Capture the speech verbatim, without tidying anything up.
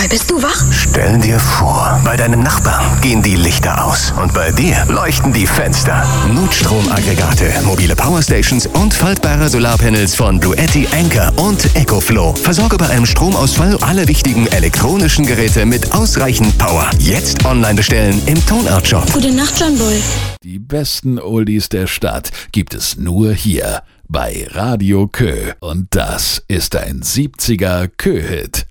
Roy, bist du wach? Stell dir vor, bei deinem Nachbarn gehen die Lichter aus und bei dir leuchten die Fenster. Notstromaggregate, mobile Powerstations und faltbare Solarpanels von Bluetti, Anker und EcoFlow. Versorge bei einem Stromausfall alle wichtigen elektronischen Geräte mit ausreichend Power. Jetzt online bestellen im Tonart Shop. Gute Nacht, John Boy. Die besten Oldies der Stadt gibt es nur hier bei Radio Kö. Und das ist ein siebziger Kö-Hit.